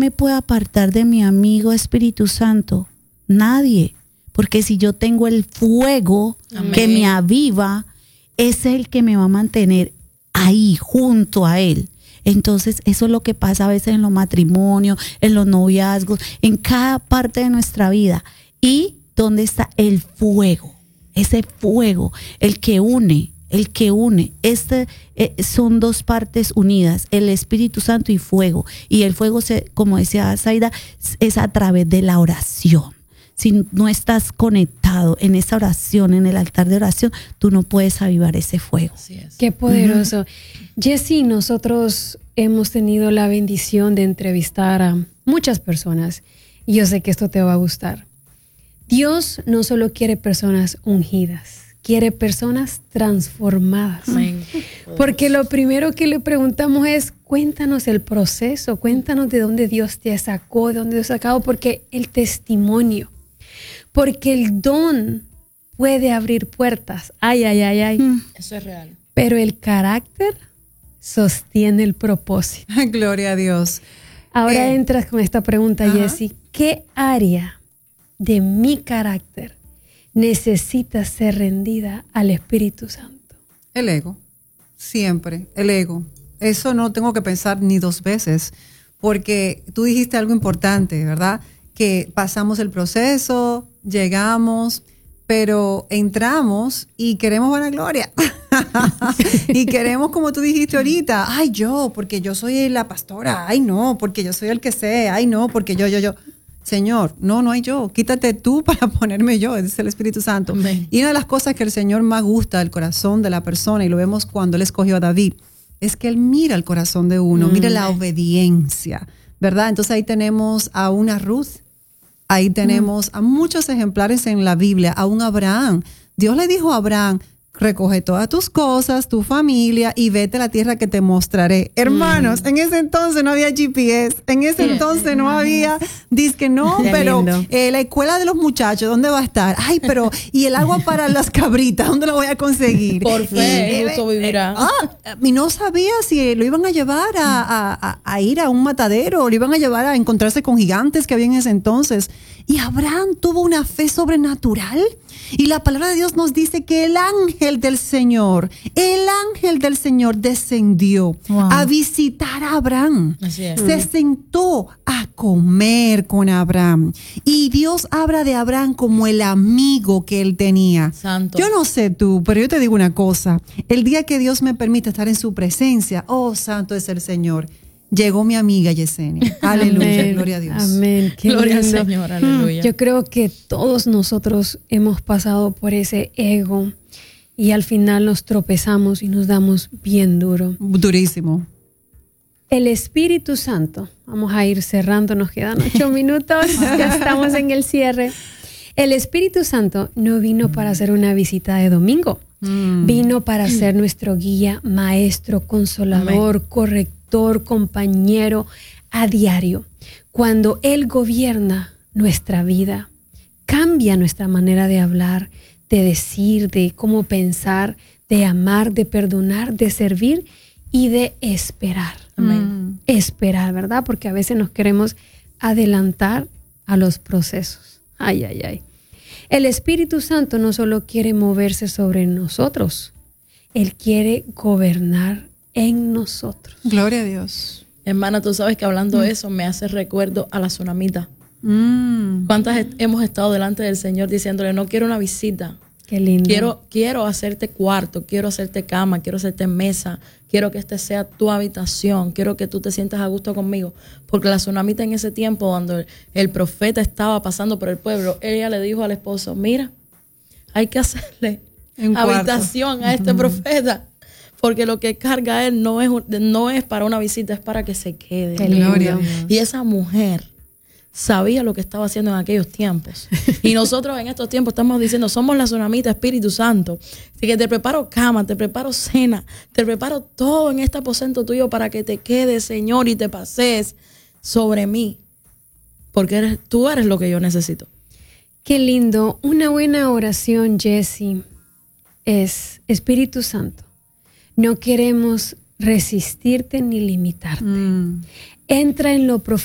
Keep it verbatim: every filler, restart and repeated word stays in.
me puede apartar de mi amigo Espíritu Santo? Nadie. Porque si yo tengo el fuego Amén. Que me aviva, es el que me va a mantener ahí, junto a él. Entonces, eso es lo que pasa a veces en los matrimonios, en los noviazgos, en cada parte de nuestra vida. ¿Y dónde está el fuego? Ese fuego, el que une, el que une. Este eh, son dos partes unidas, el Espíritu Santo y fuego. Y el fuego, se, como decía Zaida, es a través de la oración. Si no estás conectado en esa oración, en el altar de oración, tú no puedes avivar ese fuego. Así es. Qué poderoso. Uh-huh. Jessy, nosotros hemos tenido la bendición de entrevistar a muchas personas y yo sé que esto te va a gustar. Dios no solo quiere personas ungidas, quiere personas transformadas. Amén. Porque lo primero que le preguntamos es, cuéntanos el proceso, cuéntanos de dónde Dios te sacó, de dónde Dios te ha sacado, porque el testimonio, porque el don puede abrir puertas. Ay, ay, ay, ay. Mm. Eso es real. Pero el carácter sostiene el propósito. Gloria a Dios. Ahora eh, entras con esta pregunta, ajá. Jessy. ¿Qué área de mi carácter necesita ser rendida al Espíritu Santo? El ego. Siempre. El ego. Eso no tengo que pensar ni dos veces. Porque tú dijiste algo importante, ¿verdad? Que pasamos el proceso, llegamos, pero entramos y queremos vanagloria. Y queremos, como tú dijiste ahorita, ay, yo, porque yo soy la pastora, ay, no, porque yo soy el que sé, ay, no, porque yo, yo, yo. Señor, no, no hay yo. Quítate tú para ponerme yo, dice el Espíritu Santo. Amén. Y una de las cosas que el Señor más gusta del corazón de la persona, y lo vemos cuando Él escogió a David, es que Él mira el corazón de uno, mm. mira la obediencia, ¿verdad? Entonces ahí tenemos a una Ruth, ahí tenemos mm. a muchos ejemplares en la Biblia, a un Abraham. Dios le dijo a Abraham, recoge todas tus cosas, tu familia y vete a la tierra que te mostraré. Hermanos, mm. en ese entonces no había G P S, en ese sí, entonces no había, dizque no, Qué pero eh, la escuela de los muchachos, ¿dónde va a estar? Ay, pero, ¿y el agua para las cabritas? ¿Dónde lo voy a conseguir? Por fe, y, justo vivirá. Eh, ah, y no sabía si lo iban a llevar a, a, a, a ir a un matadero, o lo iban a llevar a encontrarse con gigantes que había en ese entonces. Y Abraham tuvo una fe sobrenatural. Y la palabra de Dios nos dice que el ángel del Señor, el ángel del Señor descendió wow. a visitar a Abraham. Así es. Se sentó a comer con Abraham. Y Dios habla de Abraham como el amigo que él tenía. Santo. Yo no sé tú, pero yo te digo una cosa. El día que Dios me permita estar en su presencia, oh, santo es el Señor. Llegó mi amiga Yesenia. Aleluya, Amén. Gloria a Dios. Amén. Qué Gloria lindo. al Señor, aleluya. Yo creo que todos nosotros hemos pasado por ese ego y al final nos tropezamos y nos damos bien duro. Durísimo. El Espíritu Santo, vamos a ir cerrando, nos quedan ocho minutos, ya estamos en el cierre. El Espíritu Santo no vino para hacer una visita de domingo, mm. vino para ser nuestro guía, maestro, consolador, Amén. Corrector, compañero a diario. Cuando Él gobierna nuestra vida, cambia nuestra manera de hablar, de decir, de cómo pensar, de amar, de perdonar, de servir y de esperar. Amén. Esperar, ¿verdad? Porque a veces nos queremos adelantar a los procesos. Ay, ay, ay. El Espíritu Santo no solo quiere moverse sobre nosotros, Él quiere gobernar en nosotros. Gloria a Dios. Hermana, tú sabes que hablando de mm. eso me hace recuerdo a la tsunamita. Mm. ¿Cuántas est- hemos estado delante del Señor diciéndole, no quiero una visita? Qué lindo. Quiero, quiero hacerte cuarto, quiero hacerte cama, quiero hacerte mesa, quiero que este sea tu habitación, quiero que tú te sientas a gusto conmigo. Porque la tsunamita en ese tiempo, cuando el, el profeta estaba pasando por el pueblo, ella le dijo al esposo, mira, hay que hacerle en habitación cuarto. a este uh-huh. profeta. Porque lo que carga él no es, no es para una visita, es para que se quede. Gloria. Y esa mujer sabía lo que estaba haciendo en aquellos tiempos. Y nosotros en estos tiempos estamos diciendo, somos la tsunamita, Espíritu Santo. Así que te preparo cama, te preparo cena, te preparo todo en este aposento tuyo para que te quedes, Señor, y te pases sobre mí. Porque eres, tú eres lo que yo necesito. Qué lindo. Una buena oración, Jessy, es Espíritu Santo. No queremos resistirte ni limitarte. Mm. Entra en lo profundo